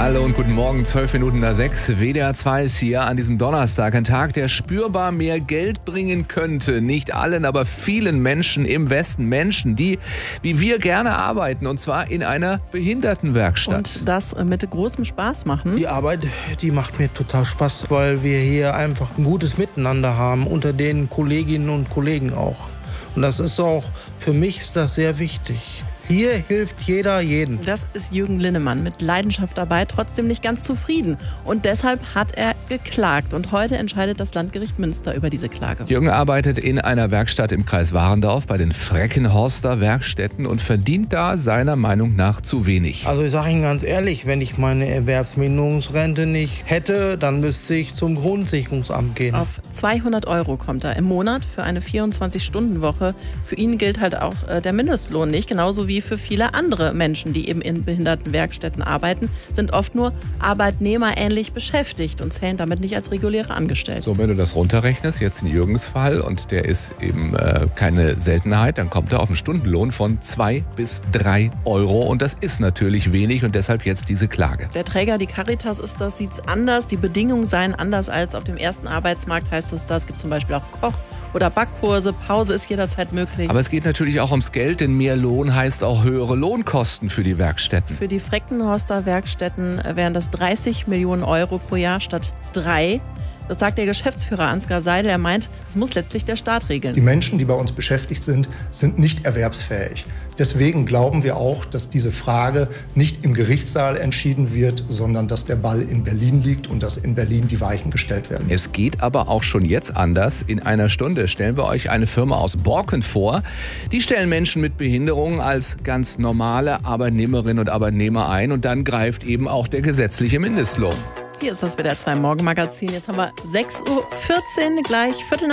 Hallo und guten Morgen, 6:12. WDR 2 ist hier an diesem Donnerstag. Ein Tag, der spürbar mehr Geld bringen könnte. Nicht allen, aber vielen Menschen im Westen. Menschen, die, wie wir, gerne arbeiten. Und zwar in einer Behindertenwerkstatt. Und das mit großem Spaß machen. Die Arbeit, die macht mir total Spaß, weil wir hier einfach ein gutes Miteinander haben. Unter den Kolleginnen und Kollegen auch. Und das ist auch, für mich ist das sehr wichtig. Hier hilft jeder jeden. Das ist Jürgen Linnemann mit Leidenschaft dabei, trotzdem nicht ganz zufrieden. Und deshalb hat er geklagt. Und heute entscheidet das Landgericht Münster über diese Klage. Jürgen arbeitet in einer Werkstatt im Kreis Warendorf bei den Freckenhorster Werkstätten und verdient da seiner Meinung nach zu wenig. Also ich sage Ihnen ganz ehrlich, wenn ich meine Erwerbsminderungsrente nicht hätte, dann müsste ich zum Grundsicherungsamt gehen. Auf 200 € kommt er im Monat für eine 24-Stunden-Woche. Für ihn gilt halt auch der Mindestlohn nicht, genauso wie für viele andere Menschen, die eben in Behindertenwerkstätten arbeiten, sind oft nur arbeitnehmerähnlich beschäftigt und zählen damit nicht als reguläre Angestellte. So, wenn du das runterrechnest, jetzt in Jürgens Fall, und der ist eben keine Seltenheit, dann kommt er auf einen Stundenlohn von 2 bis 3 Euro. Und das ist natürlich wenig und deshalb jetzt diese Klage. Der Träger, die Caritas, ist das, sieht es anders. Die Bedingungen seien anders als auf dem ersten Arbeitsmarkt, heißt es da. Es gibt zum Beispiel auch Koch- oder Backkurse, Pause ist jederzeit möglich. Aber es geht natürlich auch ums Geld, denn mehr Lohn heißt auch höhere Lohnkosten für die Werkstätten. Für die Freckenhorster Werkstätten wären das 30 Millionen € pro Jahr statt 3. Das sagt der Geschäftsführer Ansgar Seidel. Er meint, es muss letztlich der Staat regeln. Die Menschen, die bei uns beschäftigt sind, sind nicht erwerbsfähig. Deswegen glauben wir auch, dass diese Frage nicht im Gerichtssaal entschieden wird, sondern dass der Ball in Berlin liegt und dass in Berlin die Weichen gestellt werden. Es geht aber auch schon jetzt anders. In einer Stunde stellen wir euch eine Firma aus Borken vor. Die stellen Menschen mit Behinderungen als ganz normale Arbeitnehmerinnen und Arbeitnehmer ein. Und dann greift eben auch der gesetzliche Mindestlohn. Hier ist das WDR 2 Morgenmagazin. Jetzt haben wir 6:14 Uhr, gleich 14:45